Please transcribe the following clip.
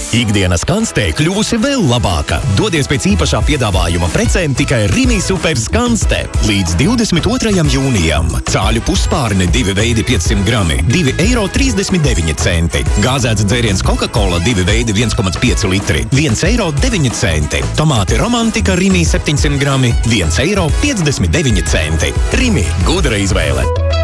Ikdienas kanstē kļuvusi vēl labāka. Dodies pēc īpašā piedāvājuma precēm tikai Rimi Super Skanste. Līdz 22. jūnijam. Cāļu puspārni 2 veidi 500 grami, 2,39 eiro. Gāzēts dzēriens Coca-Cola 2 veidi 1,5 litri, 1,09 eiro. Tomāti Romantika Rimi 700 grami, 1,59 eiro. Rimi, gudra izvēle.